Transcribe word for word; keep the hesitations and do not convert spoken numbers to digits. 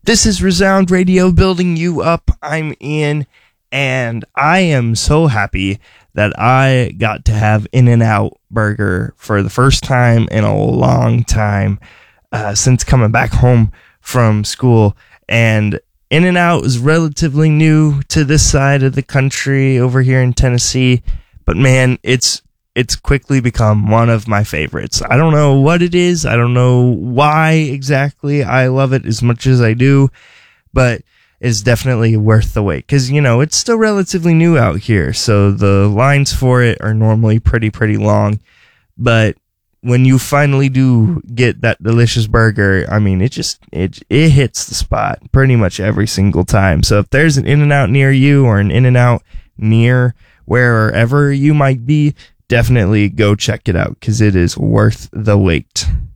This is Resound Radio building you up. I'm Ian, and I am so happy that I got to have In-N-Out Burger for the first time in a long time uh, since coming back home from school. And In-N-Out is relatively new to this side of the country over here in Tennessee, but man, it's it's quickly become one of my favorites. I don't know what it is. I don't know why exactly I love it as much as I do, but it's definitely worth the wait. Because, you know, it's still relatively new out here, so the lines for it are normally pretty, pretty long. But when you finally do get that delicious burger, I mean, it just, it, it hits the spot pretty much every single time. So if there's an In-N-Out near you or an In-N-Out near wherever you might be, definitely go check it out because it is worth the wait.